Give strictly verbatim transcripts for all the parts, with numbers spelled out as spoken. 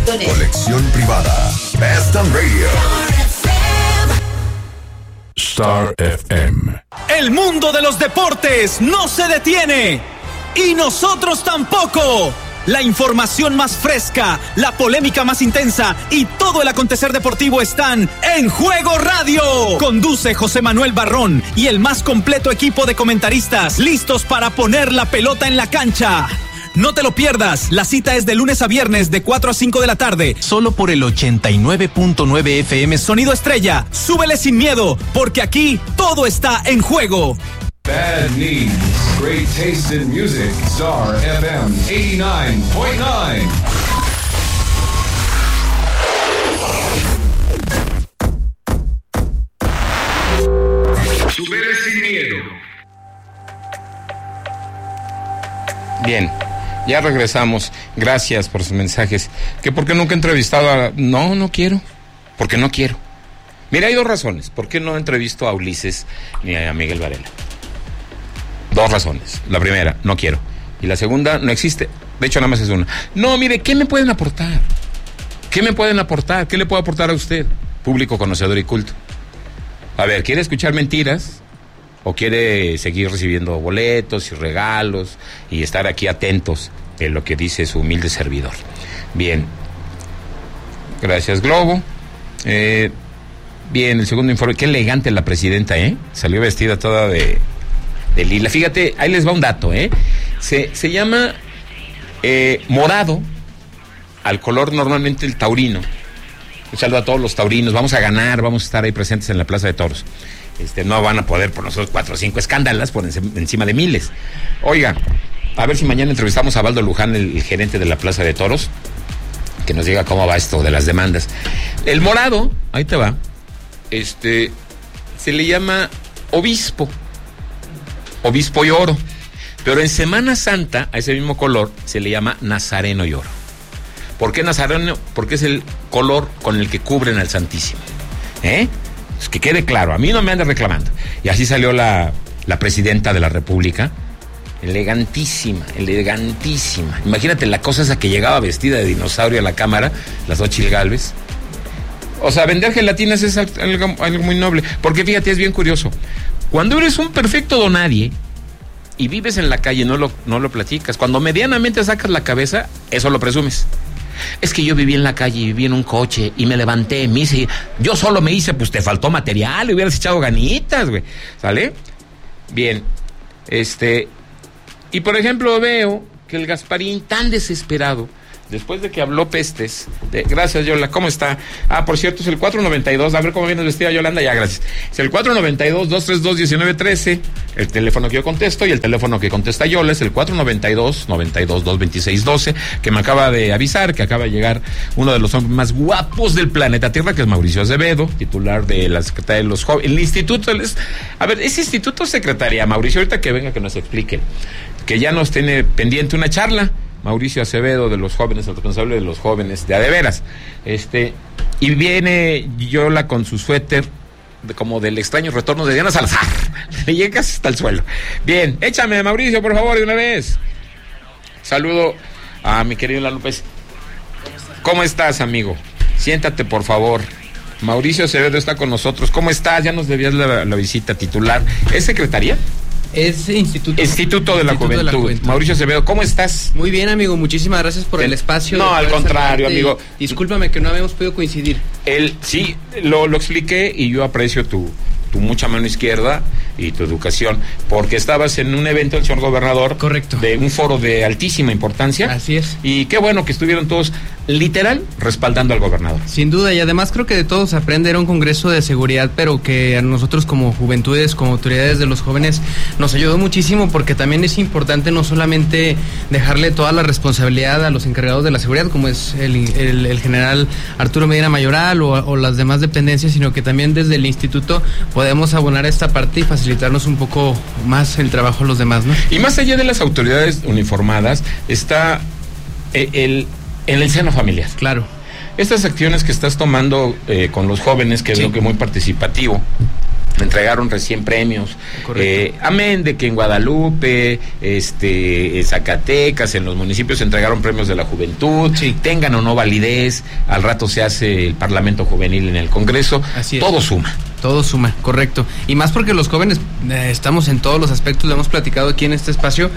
punto net. Colección privada. Best on Radio. Star F M. El mundo de los deportes no se detiene. Y nosotros tampoco. La información más fresca, la polémica más intensa y todo el acontecer deportivo están en Juego Radio. Conduce José Manuel Barrón y el más completo equipo de comentaristas listos para poner la pelota en la cancha. No te lo pierdas, la cita es de lunes a viernes de cuatro a cinco de la tarde, solo por el ochenta y nueve punto nueve F M Sonido Estrella. Súbele sin miedo, porque aquí todo está en juego. Bad News, great taste in music, Star F M eighty-nine point nine. Supere sin miedo. Bien, ya regresamos. Gracias por sus mensajes. ¿Que por qué nunca he entrevistado a...? No, no quiero. Porque no quiero. Mira, hay dos razones. ¿Por qué no entrevisto a Ulises ni a Miguel Varela? Dos razones. La primera, no quiero. Y la segunda, no existe. De hecho, nada más es una. No, mire, ¿qué me pueden aportar? ¿Qué me pueden aportar? ¿Qué le puedo aportar a usted? Público conocedor y culto. A ver, ¿quiere escuchar mentiras? ¿O quiere seguir recibiendo boletos y regalos y estar aquí atentos en lo que dice su humilde servidor? Bien. Gracias, Globo. Eh, bien, el segundo informe. Qué elegante la presidenta, ¿eh? Salió vestida toda de... de lila. Fíjate, ahí les va un dato, ¿eh? Se, se llama eh, morado al color normalmente el taurino. Un saludo a todos los taurinos. Vamos a ganar, vamos a estar ahí presentes en la Plaza de Toros. Este, no van a poder por nosotros cuatro o cinco escándalas por encima de miles. Oiga, a ver si mañana entrevistamos a Baldo Luján, el, el gerente de la Plaza de Toros, que nos diga cómo va esto de las demandas. El morado, ahí te va, este, se le llama obispo. Obispo y oro, pero en Semana Santa a ese mismo color se le llama nazareno y oro. ¿Por qué nazareno? Porque es el color con el que cubren al Santísimo, ¿eh? Es que quede claro, a mí no me anda reclamando. Y así salió la, la presidenta de la República, elegantísima, elegantísima. Imagínate la cosa esa que llegaba vestida de dinosaurio a la cámara, las Xóchitl Gálvez. O sea, vender gelatinas es algo, algo muy noble, porque fíjate, es bien curioso. Cuando eres un perfecto donadie y vives en la calle, no lo, no lo platicas. Cuando medianamente sacas la cabeza, eso lo presumes. Es que yo viví en la calle, viví en un coche y me levanté, me hice, yo solo me hice, pues te faltó material, le hubieras echado ganitas, güey. ¿Sale? Bien, este, y por ejemplo veo que el Gasparín tan desesperado, después de que habló pestes, de, gracias Yola, ¿cómo está? Ah, por cierto, es el cuatro noventa y dos, a ver cómo vienes vestida Yolanda, ya, gracias. Es el cuatro noventa y dos, dos tres dos, uno nueve uno tres, el teléfono que yo contesto, y el teléfono que contesta Yola es el cuatro noventa y dos, noventa y dos, dos veintiséis doce, que me acaba de avisar que acaba de llegar uno de los hombres más guapos del planeta Tierra, que es Mauricio Acevedo, titular de la Secretaría de los Jóvenes, el instituto, es, a ver, ese instituto secretaría, Mauricio, ahorita que venga que nos explique, que ya nos tiene pendiente una charla, Mauricio Acevedo, de los jóvenes, el responsable de los jóvenes de a de veras, este, y viene Yola con su suéter de, como del extraño retorno de Diana Salazar, le llegas hasta el suelo. Bien, échame Mauricio, por favor, de una vez. Saludo a mi querido Lalo López. ¿Cómo estás, amigo? Siéntate, por favor. Mauricio Acevedo está con nosotros. ¿Cómo estás? Ya nos debías la, la visita titular. ¿Es secretaría? Es Instituto Instituto de la, Instituto Juventud. de la Juventud. Mauricio Acevedo, ¿cómo estás? Muy bien, amigo, muchísimas gracias por el, el espacio. No, al contrario, amigo. Discúlpame que no habíamos podido coincidir. El, sí, lo, lo expliqué y yo aprecio tu, tu mucha mano izquierda y tu educación, porque estabas en un evento del señor gobernador. Correcto. De un foro de altísima importancia. Así es. Y qué bueno que estuvieron todos, literal, respaldando al gobernador. Sin duda, y además creo que de todo se aprende. Era un congreso de seguridad, pero que a nosotros como juventudes, como autoridades de los jóvenes, nos ayudó muchísimo, porque también es importante no solamente dejarle toda la responsabilidad a los encargados de la seguridad, como es el, el, el general Arturo Medina Mayoral o, o las demás dependencias, sino que también desde el instituto podemos abonar esta parte y facilitarnos un poco más el trabajo a los demás, ¿no? Y más allá de las autoridades uniformadas, está el... el en el seno familiar. Claro. Estas acciones que estás tomando eh, con los jóvenes, que sí. Veo que muy participativo, entregaron recién premios, eh, amén de que en Guadalupe, este, Zacatecas, en los municipios se entregaron premios de la juventud, sí. tengan o no validez, al rato se hace el Parlamento Juvenil en el Congreso, todo suma. Todo suma, correcto. Y más porque los jóvenes eh, estamos en todos los aspectos, lo hemos platicado aquí en este espacio,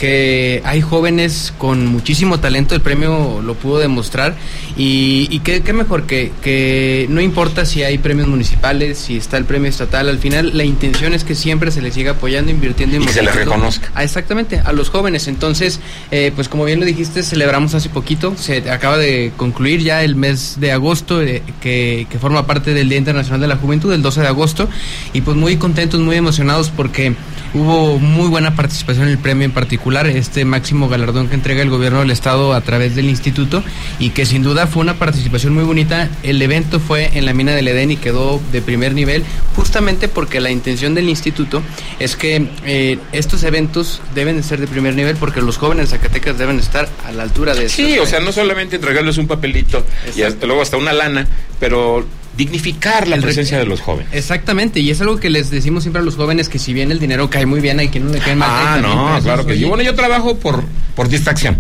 que hay jóvenes con muchísimo talento, el premio lo pudo demostrar, y, y qué, qué mejor que, que no importa si hay premios municipales, si está el premio estatal, al final la intención es que siempre se les siga apoyando, invirtiendo y, y se les reconozca. Ah, exactamente, a los jóvenes. Entonces, eh, pues como bien lo dijiste, celebramos hace poquito, se acaba de concluir ya el mes de agosto, eh, que, que forma parte del Día Internacional de la Juventud, el doce de agosto, y pues muy contentos, muy emocionados porque hubo muy buena participación en el premio, en particular este máximo galardón que entrega el gobierno del estado a través del instituto, y que sin duda fue una participación muy bonita. El evento fue en la mina del Edén y quedó de primer nivel, justamente porque la intención del instituto es que eh, estos eventos deben de ser de primer nivel, porque los jóvenes de Zacatecas deben estar a la altura de sí, o sea, no solamente entregarles un papelito, exacto, y hasta, luego hasta una lana, pero dignificar la el presencia de los jóvenes. Exactamente, y es algo que les decimos siempre a los jóvenes, que si bien el dinero cae muy bien, hay quien no le cae mal. Ah, no, claro que sí. Bueno, yo trabajo por por distracción.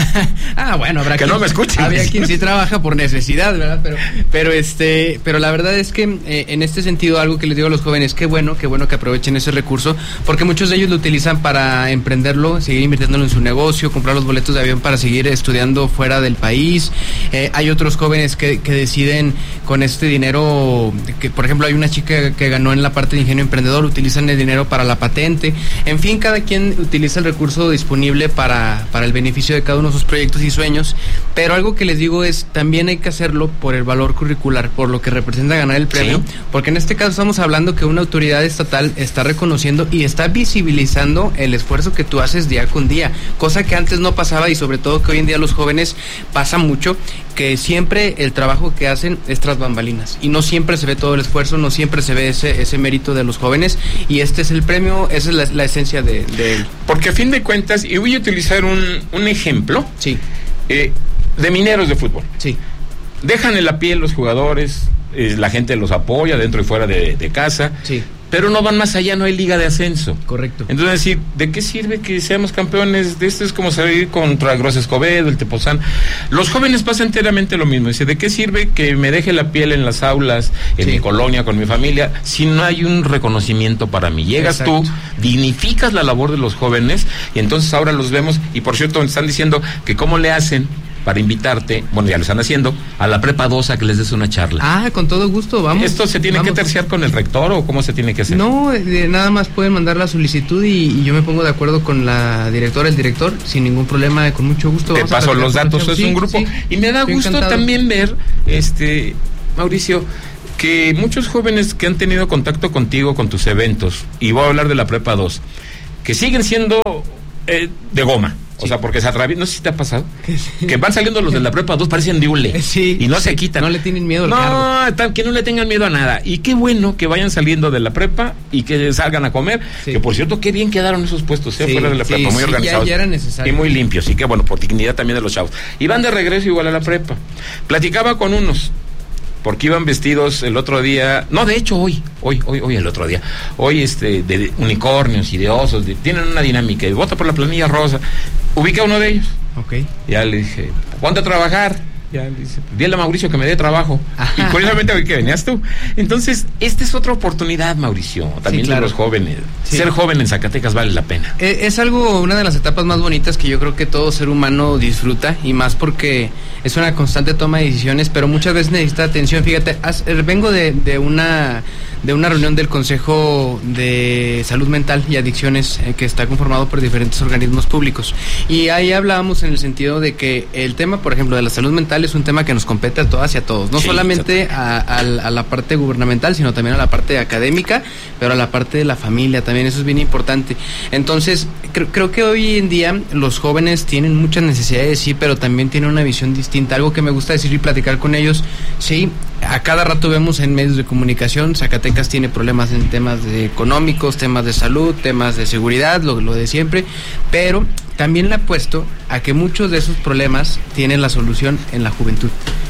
Ah, bueno, habrá que quien, no me escuchen. Había quien sí trabaja por necesidad, ¿verdad? Pero pero este, pero la verdad es que eh, en este sentido, algo que les digo a los jóvenes, qué bueno, qué bueno que aprovechen ese recurso, porque muchos de ellos lo utilizan para emprenderlo, seguir invirtiéndolo en su negocio, comprar los boletos de avión para seguir estudiando fuera del país. Eh, hay otros jóvenes que, que deciden con este dinero, que por ejemplo hay una chica que ganó en la parte de ingenio emprendedor, utilizan el dinero para la patente. En fin, cada quien utiliza el recurso disponible para, para el beneficio de cada uno de sus proyectos y sueños, pero algo que les digo es, también hay que hacerlo por el valor curricular, por lo que representa ganar el premio, ¿sí? Porque en este caso estamos hablando que una autoridad estatal está reconociendo y está visibilizando el esfuerzo que tú haces día con día, cosa que antes no pasaba, y sobre todo que hoy en día los jóvenes pasa mucho, que siempre el trabajo que hacen es tras bambalinas, y no siempre se ve todo el esfuerzo, no siempre se ve ese, ese mérito de los jóvenes, y este es el premio, esa es la, la esencia de, de él. Porque a fin de cuentas, y voy a utilizar un, un ejemplo, sí, eh, de mineros de fútbol. Sí. Dejan en la piel los jugadores, eh, la gente los apoya dentro y fuera de, de casa, sí, pero no van más allá, no hay liga de ascenso. Correcto. Entonces, decir, ¿de qué sirve que seamos campeones? De esto es como salir contra Gros Escobedo, el Tepozán. Los jóvenes pasa enteramente lo mismo. Dice, ¿de qué sirve que me deje la piel en las aulas, en sí, mi colonia, con mi familia, si no hay un reconocimiento para mí? Llegas Exacto. tú, dignificas la labor de los jóvenes, y entonces ahora los vemos, y por cierto, me están diciendo que cómo le hacen para invitarte, bueno, ya lo están haciendo, a la prepa dos a que les des una charla. Ah, con todo gusto, vamos. ¿Esto se tiene vamos. que terciar con el rector o cómo se tiene que hacer? No, eh, nada más pueden mandar la solicitud y, y yo me pongo de acuerdo con la directora, el director, sin ningún problema, con mucho gusto. Te paso los datos, es sí, un grupo. Sí, y me da gusto encantado. También ver, este, Mauricio, que muchos jóvenes que han tenido contacto contigo, con tus eventos, y voy a hablar de la prepa dos, que siguen siendo eh, de goma. O sí. sea, porque se atraviesan, no sé si te ha pasado, sí. que van saliendo los de la prepa dos, parecen de hule, sí, y no sí. se quitan. No le tienen miedo al no, carro. No, que no le tengan miedo a nada. Y qué bueno que vayan saliendo de la prepa y que salgan a comer. Sí. Que por cierto, qué bien quedaron esos puestos, ¿eh? sí, fuera de la prepa, sí, muy sí, organizados. Ya, ya era necesario. Y muy limpios, y qué bueno, por dignidad también de los chavos. Y van de regreso igual a la prepa. Platicaba con unos, porque iban vestidos el otro día, no, de hecho hoy, hoy, hoy, hoy el otro día, hoy este, de unicornios y de osos, de, tienen una dinámica, y vota por la planilla rosa, ubica a uno de ellos. Ok. Ya le dije, ponte a trabajar. Ya le dice, dile a Mauricio que me dé trabajo. Ajá. Y curiosamente que venías tú. Entonces, esta es otra oportunidad, Mauricio, también sí, claro, de los jóvenes. Sí. Ser joven en Zacatecas vale la pena. Es, es algo, una de las etapas más bonitas que yo creo que todo ser humano disfruta, y más porque es una constante toma de decisiones, pero muchas veces necesita atención. Fíjate, has, vengo de, de una de una reunión del Consejo de Salud Mental y Adicciones, eh, que está conformado por diferentes organismos públicos, y ahí hablábamos en el sentido de que el tema, por ejemplo, de la salud mental es un tema que nos compete a todas y a todos, no sí, solamente a, a, a la parte gubernamental, sino también a la parte académica, pero a la parte de la familia también, eso es bien importante. Entonces, cre- creo que hoy en día los jóvenes tienen muchas necesidades, sí, pero también tienen una visión distinta. Algo que me gusta decir y platicar con ellos, sí, a cada rato vemos en medios de comunicación, Zacatecas tiene problemas en temas de económicos, temas de salud, temas de seguridad, lo, lo de siempre, pero también le apuesto a que muchos de esos problemas tienen la solución en la juventud.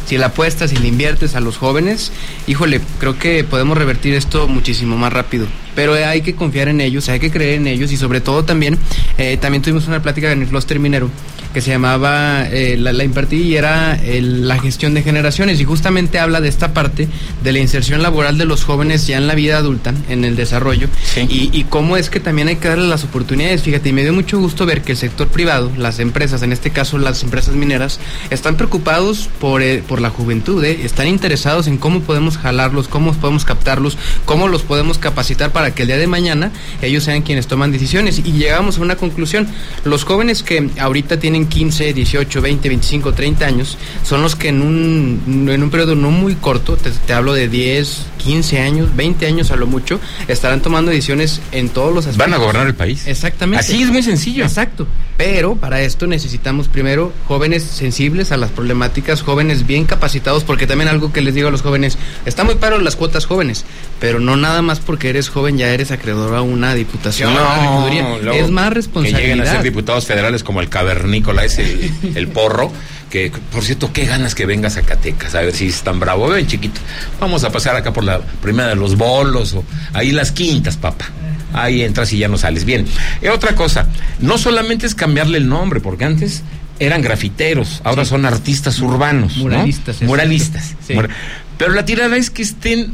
Si la apuestas y le inviertes a los jóvenes, híjole, creo que podemos revertir esto muchísimo más rápido. Pero hay que confiar en ellos, hay que creer en ellos y sobre todo también, eh, también tuvimos una plática en el clúster minero que se llamaba, eh, la, la impartí y era el, la gestión de generaciones, y justamente habla de esta parte de la inserción laboral de los jóvenes ya en la vida adulta, en el desarrollo, sí. y, y cómo es que también hay que darles las oportunidades. Fíjate, y me dio mucho gusto ver que el sector privado, las empresas, en este caso las empresas mineras, están preocupados por, eh, por la juventud, eh, están interesados en cómo podemos jalarlos, cómo podemos captarlos, cómo los podemos capacitar para que el día de mañana ellos sean quienes toman decisiones. Y llegamos a una conclusión: los jóvenes que ahorita tienen quince, dieciocho, veinte, veinticinco, treinta años son los que en un, en un periodo no muy corto, te, te hablo de diez, quince años, veinte años a lo mucho, estarán tomando decisiones en todos los aspectos. Van a gobernar el país. Exactamente. Así es, muy sencillo. Exacto. Pero para esto necesitamos primero jóvenes sensibles a las problemáticas, jóvenes bien capacitados, porque también algo que les digo a los jóvenes, está muy paro las cuotas jóvenes, pero no nada más porque eres joven ya eres acreedor a una diputación, no, a una regiduría. Es más responsabilidad. Que lleguen a ser diputados federales como el cavernícola ese, el, el porro, que por cierto, qué ganas que venga a Zacatecas, a ver si es tan bravo. Ven, chiquito, vamos a pasar acá por la primera de los bolos, o ahí las quintas, papá. Ahí entras y ya no sales. Bien, eh, otra cosa, no solamente es cambiarle el nombre, porque antes eran grafiteros, ahora sí. son artistas urbanos, muralistas, ¿no? Muralistas. Sí. Mur- Pero la tirada es que estén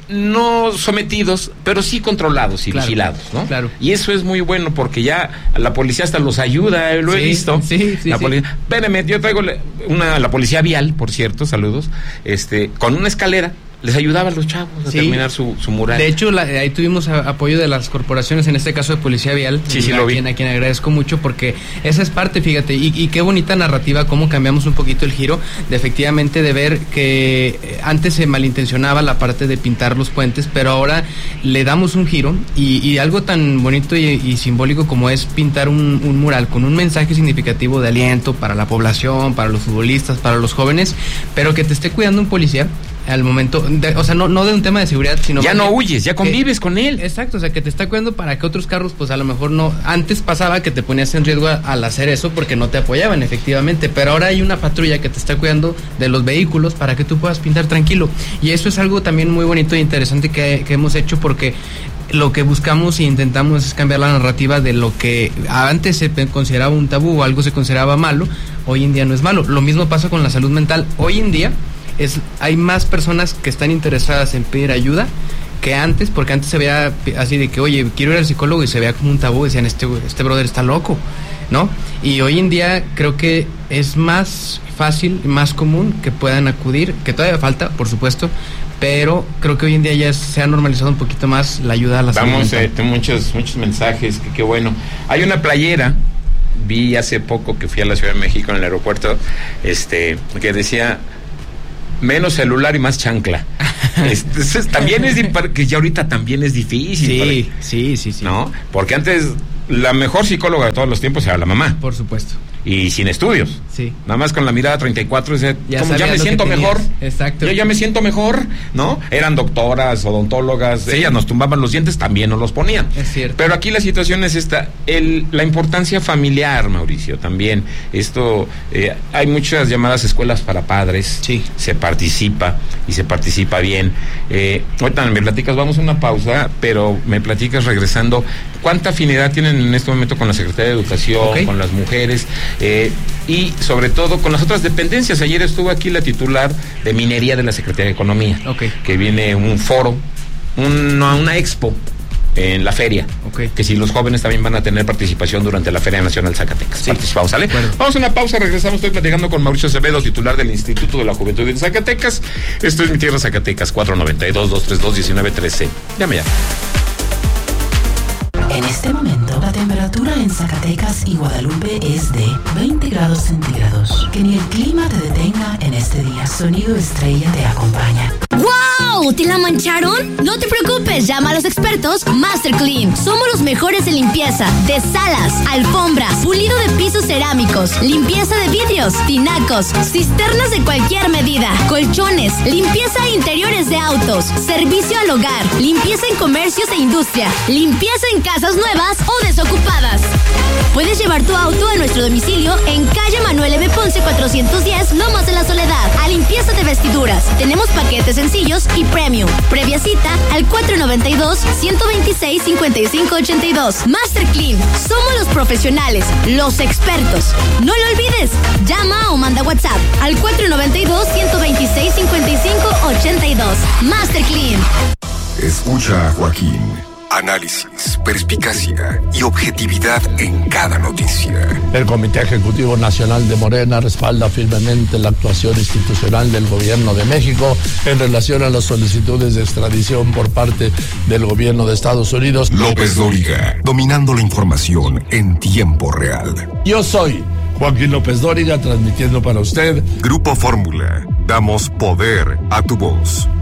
no sometidos, pero sí controlados y claro, vigilados, ¿no? Claro. Y eso es muy bueno, porque ya la policía hasta los ayuda, lo he sí, visto. Sí, sí, la sí. Policía, espérame, yo traigo una, la policía vial, por cierto, saludos, este, con una escalera. Les ayudaba a los chavos a sí. terminar su, su mural. De hecho, la, ahí tuvimos a, apoyo de las corporaciones, en este caso de Policía Vial. Sí, sí, a lo vi. Quien, a quien agradezco mucho, porque esa es parte, fíjate, y, y qué bonita narrativa, cómo cambiamos un poquito el giro, de efectivamente de ver que antes se malintencionaba la parte de pintar los puentes, pero ahora le damos un giro, y, y algo tan bonito y, y simbólico como es pintar un, un mural con un mensaje significativo de aliento para la población, para los futbolistas, para los jóvenes, pero que te esté cuidando un policía al momento, de, o sea, no, no de un tema de seguridad, sino... Ya no huyes, ya convives que, con él. Exacto, o sea, que te está cuidando para que otros carros, pues a lo mejor no... Antes pasaba que te ponías en riesgo a, al hacer eso porque no te apoyaban, efectivamente, pero ahora hay una patrulla que te está cuidando de los vehículos para que tú puedas pintar tranquilo. Y eso es algo también muy bonito e interesante que, que hemos hecho, porque lo que buscamos e intentamos es cambiar la narrativa de lo que antes se consideraba un tabú o algo se consideraba malo, hoy en día no es malo. Lo mismo pasa con la salud mental. Hoy en día es hay más personas que están interesadas en pedir ayuda que antes, porque antes se veía así de que, oye, quiero ir al psicólogo, y se veía como un tabú, decían, este, este brother está loco, ¿no? Y hoy en día creo que es más fácil y más común que puedan acudir, que todavía falta, por supuesto, pero creo que hoy en día ya se ha normalizado un poquito más la ayuda a la salud Vamos, mental. eh, tengo muchos, muchos mensajes, que qué bueno. Hay una playera, vi hace poco que fui a la Ciudad de México en el aeropuerto, este, que decía... menos celular y más chancla. Este, también es que ya ahorita también es difícil. Sí, para, sí, sí, sí. ¿no? Porque antes la mejor psicóloga de todos los tiempos era la mamá. Por supuesto. Y sin estudios. Sí. Nada más con la mirada treinta y cuatro, ese, ya, como ya me siento mejor. Exacto. Yo ya me siento mejor, ¿no? Eran doctoras, odontólogas, sí. Ellas nos tumbaban los dientes, también nos los ponían. Es cierto. Pero aquí la situación es esta, el, la importancia familiar, Mauricio, también. Esto, eh, hay muchas llamadas escuelas para padres. Sí. Se participa, y se participa bien. Eh, ahorita me platicas, vamos a una pausa, pero me platicas regresando, ¿cuánta afinidad tienen en este momento con la Secretaría de Educación, okay. con las mujeres? Eh, y sobre todo con las otras dependencias. Ayer estuvo aquí la titular de Minería de la Secretaría de Economía, okay. que viene un foro, una, una expo en la feria, okay. que si los jóvenes también van a tener participación durante la Feria Nacional Zacatecas. Sí. Participamos, ¿sale? Bueno. Vamos a una pausa, regresamos, estoy platicando con Mauricio Acevedo, titular del Instituto de la Juventud de Zacatecas. Esto es Mi Tierra Zacatecas, cuatro noventa y dos, dos treinta y dos, diecinueve trece. Llame ya. En este momento, la temperatura en Zacatecas y Guadalupe es de veinte grados centígrados. Que ni el clima te detenga en este día. Sonido Estrella te acompaña. ¡Wow! ¿Te la mancharon? No te preocupes, llama a los expertos Master Clean. Somos los mejores en limpieza de salas, alfombras, pulido de pisos cerámicos, limpieza de vidrios, tinacos, cisternas de cualquier medida, colchones, limpieza de interiores de autos, servicio al hogar, limpieza en comercios e industria, limpieza en casas nuevas o desocupadas. Puedes llevar tu auto a nuestro domicilio en calle Manuel M. Ponce cuatrocientos diez, Lomas de la Soledad. A limpieza de revestiduras. Tenemos paquetes sencillos y premium. Previa cita al cuatro noventa y dos, ciento veintiséis, cincuenta y cinco ochenta y dos. Master Clean. Somos los profesionales, los expertos. No lo olvides. Llama o manda WhatsApp al cuatro noventa y dos, ciento veintiséis, cincuenta y cinco ochenta y dos. Master Clean. Escucha a Joaquín. Análisis, perspicacia y objetividad en cada noticia. El Comité Ejecutivo Nacional de Morena respalda firmemente la actuación institucional del Gobierno de México en relación a las solicitudes de extradición por parte del Gobierno de Estados Unidos. López Dóriga, dominando la información en tiempo real. Yo soy Joaquín López Dóriga, transmitiendo para usted Grupo Fórmula. Damos poder a tu voz.